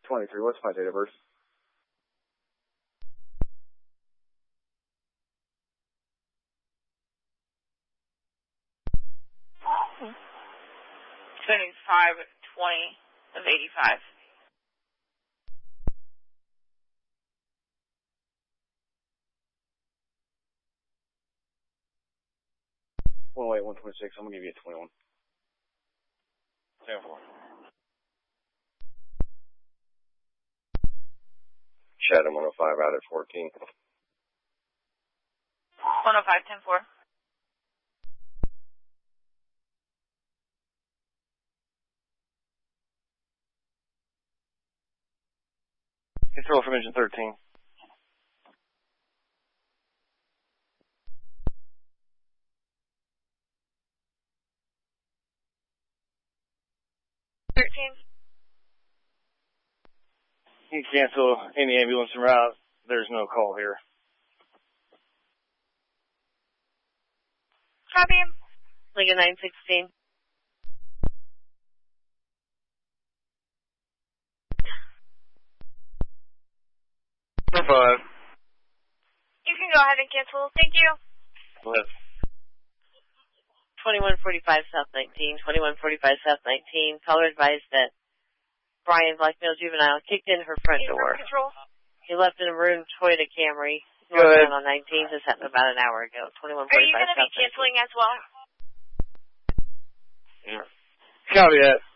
23. What's my date of birth? Hmm. 75/20 of 85. Well, wait, 126. I'm gonna give you a 21. 10-4. Chatham 105 out at 14. 105, 10-4. Control from engine 13. You can cancel any ambulance en route. There's no call here. Copy him. Lincoln 916. Number 5. You can go ahead and cancel. Thank you. Go ahead. 2145 South 19, 2145 South 19. Caller advised that Brian, black male juvenile, kicked in her front door. Control. He left in a maroon Toyota Camry. Go ahead. On 19. This happened about an hour ago. 2145 Are you going to be canceling as well? Yeah. Copy that.